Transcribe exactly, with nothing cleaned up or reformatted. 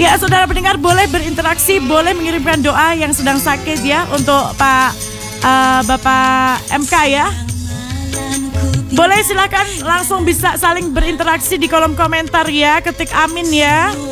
Ya, saudara pendengar boleh berinteraksi, boleh mengirimkan doa yang sedang sakit ya untuk Pak uh, Bapak M K ya. Boleh silakan langsung bisa saling berinteraksi di kolom komentar ya, ketik amin ya.